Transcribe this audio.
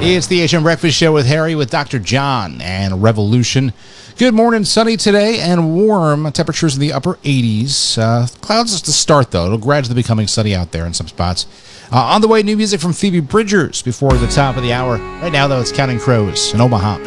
It's the HM Breakfast Show with Harry, with Dr. John, and Revolution. Good morning, sunny today and warm. Temperatures in the upper 80s. Clouds to start, though. It'll gradually becoming sunny out there in some spots. On the way, new music from Phoebe Bridgers before the top of the hour. Right now, though, it's Counting Crows in Omaha.